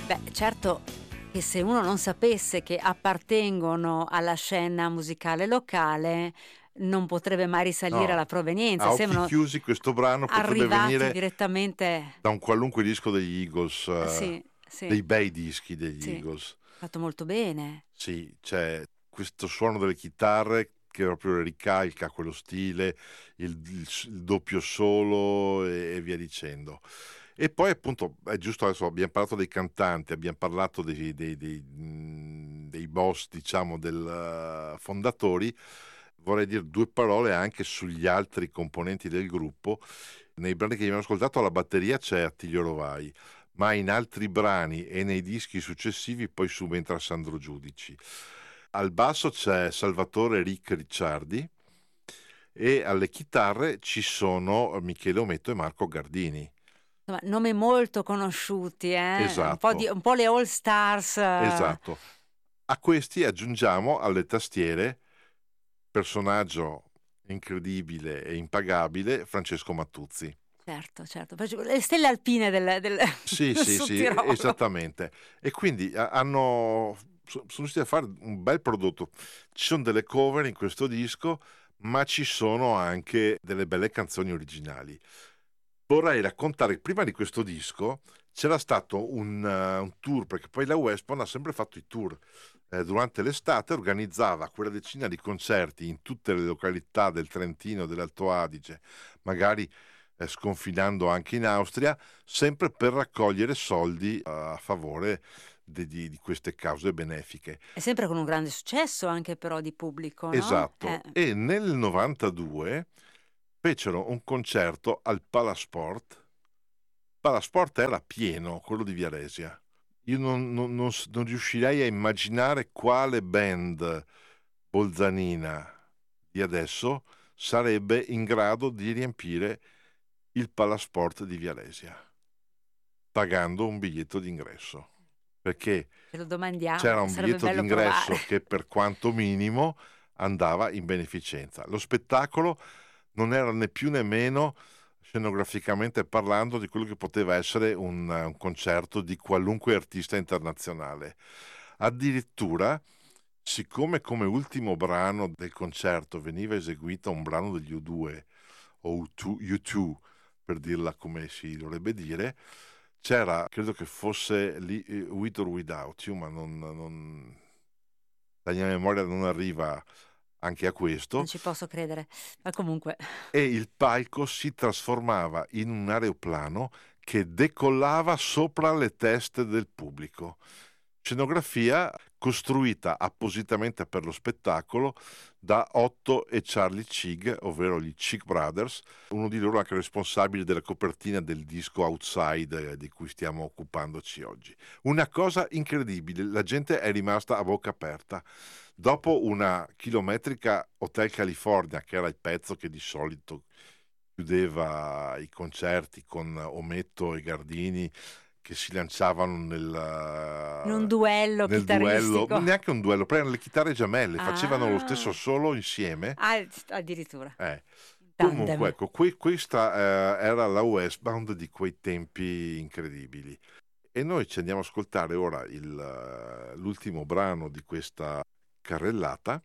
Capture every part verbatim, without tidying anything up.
Beh, certo che se uno non sapesse che appartengono alla scena musicale locale, non potrebbe mai risalire No, alla provenienza. a occhi Sembrano chiusi questo brano potrebbe arrivati venire direttamente. da un qualunque disco degli Eagles, eh, eh, Sì, sì, dei bei dischi degli sì, Eagles. fatto molto bene. Sì, c'è questo suono delle chitarre che proprio ricalca quello stile, il, il s- il doppio solo e, e via dicendo. E poi appunto è giusto, adesso abbiamo parlato dei cantanti, abbiamo parlato dei, dei- dei, mh, dei boss, diciamo, del eh, fondatori. Vorrei dire due parole anche sugli altri componenti del gruppo. Nei brani che abbiamo ascoltato alla batteria c'è Attilio Rovai, ma in altri brani e nei dischi successivi poi subentra Sandro Giudici. Al basso c'è Salvatore Rick Ricciardi e alle chitarre ci sono Michele Ometto e Marco Gardini. Insomma, nomi molto conosciuti, eh? Un po' di, Esatto, un po' le all stars. eh. esatto. A questi aggiungiamo alle tastiere, personaggio incredibile e impagabile, Francesco Mattuzzi. Certo, certo. Facevo le stelle alpine del, del, Sì, del sì, Sud sì, Tirolo. esattamente. E quindi ha- hanno, so- sono riusciti a fare un bel prodotto. Ci sono delle cover in questo disco, ma ci sono anche delle belle canzoni originali. Vorrei raccontare che prima di questo disco c'era stato un, eh, un tour, perché poi la Westbone ha sempre fatto i tour. Eh, durante l'estate organizzava quella decina di concerti in tutte le località del Trentino e dell'Alto Adige, magari eh, sconfinando anche in Austria, sempre per raccogliere soldi eh, a favore de- di, di queste cause benefiche. E sempre con un grande successo anche però di pubblico, no? Eh, Esatto. E nel novantadue fecero un concerto al Palasport. Palasport era pieno, quello di Viaresia. Io non, non- non s- non riuscirei a immaginare quale band bolzanina di adesso sarebbe in grado di riempire il Palasport di Viaresia, pagando un biglietto d'ingresso. Perché ce lo domandiamo, c'era un sarebbe biglietto bello provare. d'ingresso che per quanto minimo andava in beneficenza. Lo spettacolo non era né più né meno, scenograficamente parlando, di quello che poteva essere un, un concerto di qualunque artista internazionale. Addirittura, siccome come ultimo brano del concerto veniva eseguito un brano degli U due o U due, U due, per dirla come si dovrebbe dire, c'era, credo che fosse lì, eh, With or Without You, ma non, non- la mia memoria non arriva anche a Non questo, ci posso credere. Ma comunque, e il palco si trasformava in un aeroplano che decollava sopra le teste del pubblico. Scenografia costruita appositamente per lo spettacolo da Otto e Charlie Chig, ovvero gli Chig Brothers, uno di loro anche responsabile della copertina del disco Outside, eh, di cui stiamo occupandoci oggi. Una cosa incredibile, la gente è rimasta a bocca aperta. Dopo una chilometrica Hotel California, che era il pezzo che di solito chiudeva i concerti con Ometto e Gardini che si lanciavano in un nel, duello nel duello, chitarristico. neanche un duello, prendevano le chitarre gemelle, facevano lo stesso Ah, solo insieme. ah, addirittura. Eh. In Comunque, tandem. ecco, que- questa eh, era la Westbound di quei tempi incredibili. E noi ci andiamo a ascoltare ora il, eh, l'ultimo brano di questa carrellata,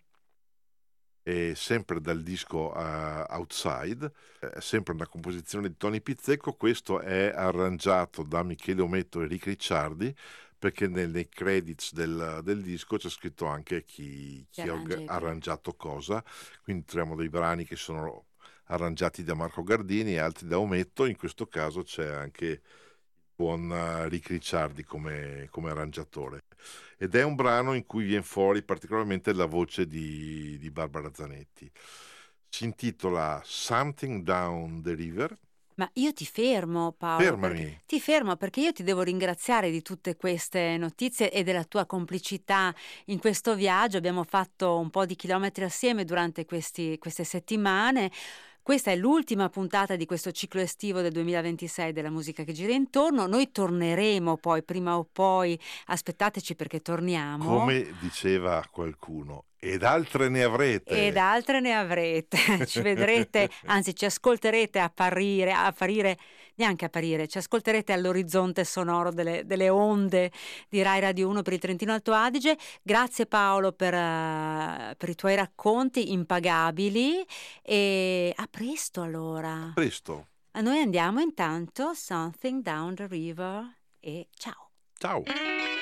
e sempre dal disco eh, Outside, eh, sempre una composizione di Tony Pizzecco. Questo è arrangiato da Michele Ometto e Rick Ricciardi, perché nel- nei credits del, del disco c'è scritto anche chi, Che chi ha arrangi. arrangiato cosa, quindi troviamo dei brani che sono arrangiati da Marco Gardini e altri da Ometto. In questo caso c'è anche buon eh, Rick Ricciardi come, come arrangiatore, ed è un brano in cui viene fuori particolarmente la voce di, di Barbara Zanetti. Si intitola Something Down the River. Ma io ti fermo, Paolo, perché Fermami. ti fermo perché io ti devo ringraziare di tutte queste notizie e della tua complicità in questo viaggio. Abbiamo fatto un po' di chilometri assieme durante questi- queste settimane. Questa è l'ultima puntata di questo ciclo estivo del duemilaventisei della musica che gira intorno. Noi torneremo poi, prima o poi, aspettateci perché torniamo. Come diceva qualcuno, Ed altre ne avrete. Ed altre ne avrete. Ci vedrete, anzi ci ascolterete apparire, apparire, neanche apparire, ci ascolterete all'orizzonte sonoro delle, delle onde di Rai Radio uno per il Trentino Alto Adige. Grazie Paolo per, eh, per i tuoi racconti impagabili e a presto allora. Presto. A noi andiamo intanto, Something Down the River e ciao. Ciao.